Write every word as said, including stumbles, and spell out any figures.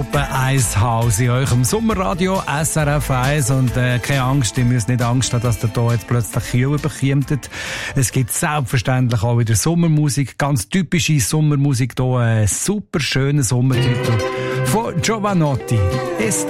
eins Haus in eurem Sommerradio S R F eins und äh, keine Angst, ihr müsst nicht Angst haben, dass ihr hier jetzt plötzlich Kühe bekommt. Es gibt selbstverständlich auch wieder Sommermusik, ganz typische Sommermusik hier, ein super schöner Sommertitel von Giovanotti. Ist